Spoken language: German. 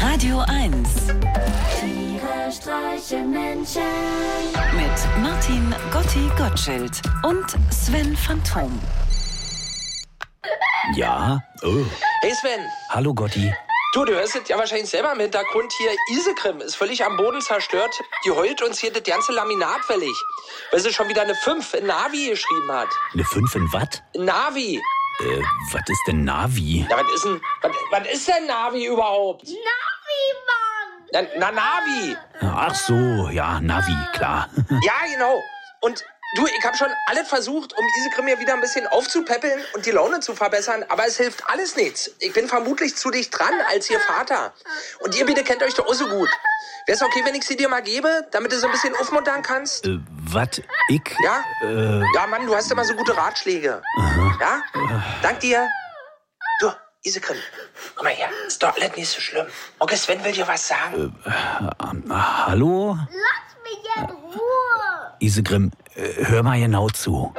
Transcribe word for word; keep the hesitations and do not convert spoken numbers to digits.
Radio eins. Tiere streichen Menschen. Mit Martin Gotti Gottschild und Sven Phantom. Ja? Oh. Hey Sven. Hallo Gotti. Du, du hörst es ja wahrscheinlich selber im Hintergrund hier. Isegrim ist völlig am Boden zerstört. Die heult uns hier das ganze Laminat fällig. Weil sie schon wieder eine fünf in Navi geschrieben hat. Eine fünf in wat? Navi. Äh, was ist denn Navi? Ja, was ist denn, was, was ist denn Navi überhaupt? Navi, Mann! Na, na Navi. Ach so, ja, Navi, klar. Ja, genau. Und du, ich habe schon alles versucht, um Isegrim hier wieder ein bisschen aufzupäppeln und die Laune zu verbessern, aber es hilft alles nichts. Ich bin vermutlich zu dicht dran als ihr Vater. Und ihr beide kennt euch doch auch so gut. Wäre es okay, wenn ich sie dir mal gebe, damit du so ein bisschen aufmuntern kannst? Äh, wat? Ich? Ja? Äh, Ja, Mann, du hast immer so gute Ratschläge. aha. Ja? Dank dir. Du, Isegrim, komm mal her. Ist doch alles nicht so schlimm. Onkel Sven will dir was sagen. Äh, hallo? Lass mich in Ruhe! Isegrim, äh, hör mal genau zu.